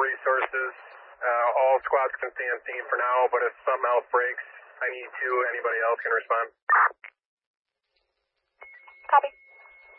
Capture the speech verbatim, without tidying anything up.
resources. Uh, all squads can stay on scene for now, but if something else breaks, I need to. Anybody else can respond.